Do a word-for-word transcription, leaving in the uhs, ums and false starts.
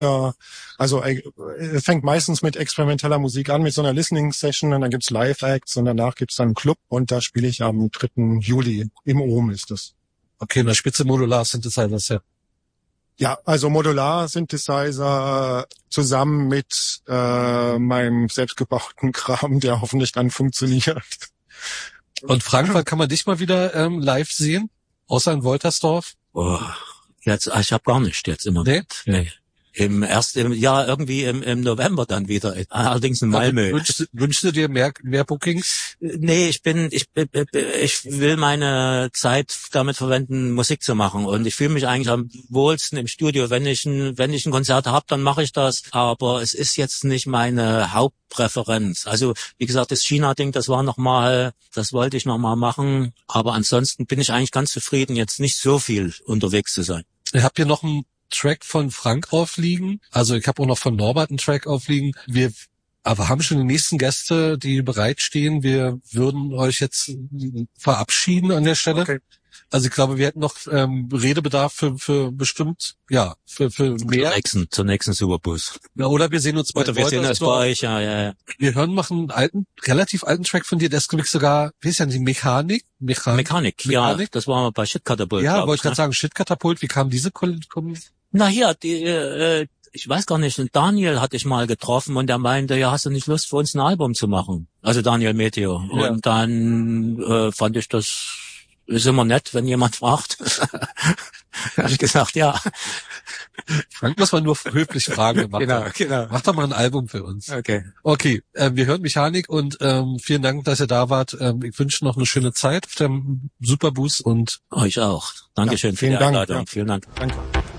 Ja, also äh, fängt meistens mit experimenteller Musik an, mit so einer Listening-Session, und dann gibt's Live-Acts und danach gibt's dann einen Club, und da spiele ich am dritten Juli. Im Ohm ist das. Okay, in der Spitze Modular Synthesizers, ja. Ja, also Modular Synthesizer zusammen mit äh, meinem selbstgebauten Kram, der hoffentlich dann funktioniert. Und Frank, wann kann man dich mal wieder ähm, live sehen? Außer in Woltersdorf? Oh, jetzt, ich habe gar nicht jetzt immer. Nee? Nee. Im erst im Jahr irgendwie im, im November dann wieder, allerdings in Malmö. Wünschst, wünschst du dir mehr, mehr Bookings? Nee, ich bin, ich, ich will meine Zeit damit verwenden, Musik zu machen, und ich fühle mich eigentlich am wohlsten im Studio. Wenn ich ein, wenn ich ein Konzert habe, dann mache ich das, aber es ist jetzt nicht meine Hauptpräferenz. Also, wie gesagt, das China-Ding, das war nochmal, das wollte ich nochmal machen, aber ansonsten bin ich eigentlich ganz zufrieden, jetzt nicht so viel unterwegs zu sein. Ich habe hier noch einen Track von Frank aufliegen. Also ich habe auch noch von Norbert einen Track aufliegen. Wir aber haben schon die nächsten Gäste, die bereitstehen. Wir würden euch jetzt verabschieden an der Stelle. Okay. Also ich glaube, wir hätten noch ähm, Redebedarf für für bestimmt, ja, für für mehr. Zur nächsten, zur nächsten Superbus. Ja, oder wir sehen uns bei Oder wir sehen uns bei euch, ja, ja, ja. Wir hören noch einen alten, relativ alten Track von dir, der ist glaube ich sogar, wie ist ja die Mechanik? Mechanik, Mechanik, Mechanik, ja, das war bei Shitkatapult. Ja, wollte ich gerade sagen, Shitkatapult, wie kam diese Kolumne? Na hier, die, äh, ich weiß gar nicht, Daniel hatte ich mal getroffen, und der meinte, ja, hast du nicht Lust, für uns ein Album zu machen? Also Daniel Meteor. Ja. Und dann äh, fand ich, das ist immer nett, wenn jemand fragt. Da habe ich gesagt, ja. Frank muss man nur höflich fragen. Genau, genau. Mach doch mal ein Album für uns. Okay. Okay, äh, wir hören Mechanik, und ähm, vielen Dank, dass ihr da wart. Ähm, ich wünsche noch eine schöne Zeit auf dem Superboost und euch auch. Dankeschön, ja, für die Einladung. Ja. Vielen Dank. Danke.